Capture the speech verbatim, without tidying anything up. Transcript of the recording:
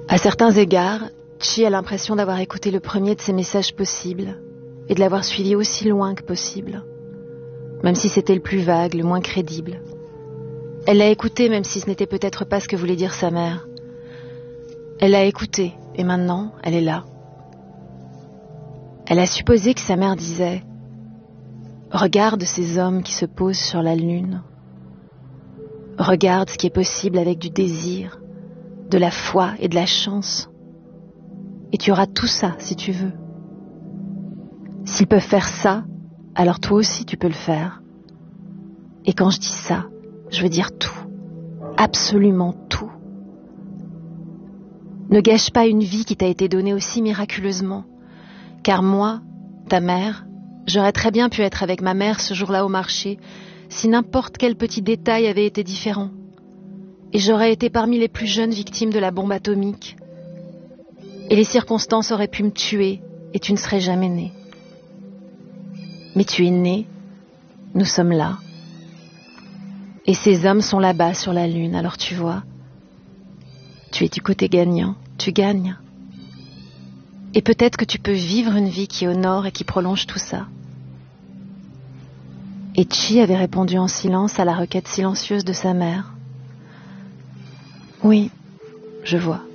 À certains égards, Chi a l'impression d'avoir écouté le premier de ces messages possibles et de l'avoir suivi aussi loin que possible, même si c'était le plus vague, le moins crédible. Elle l'a écouté même si ce n'était peut-être pas ce que voulait dire sa mère. Elle l'a écouté et maintenant, elle est là. Elle a supposé que sa mère disait « Regarde ces hommes qui se posent sur la lune. Regarde ce qui est possible avec du désir, de la foi et de la chance. Et tu auras tout ça si tu veux. S'ils peuvent faire ça, alors toi aussi tu peux le faire. Et quand je dis ça, je veux dire tout, absolument tout. Ne gâche pas une vie qui t'a été donnée aussi miraculeusement, car moi, ta mère, j'aurais très bien pu être avec ma mère ce jour-là au marché, si n'importe quel petit détail avait été différent. Et j'aurais été parmi les plus jeunes victimes de la bombe atomique. Et les circonstances auraient pu me tuer, et tu ne serais jamais né. Mais tu es né, nous sommes là. Et ces hommes sont là-bas sur la lune, alors tu vois, tu es du côté gagnant, tu gagnes. Et peut-être que tu peux vivre une vie qui honore et qui prolonge tout ça. Et Chi avait répondu en silence à la requête silencieuse de sa mère. Oui, je vois.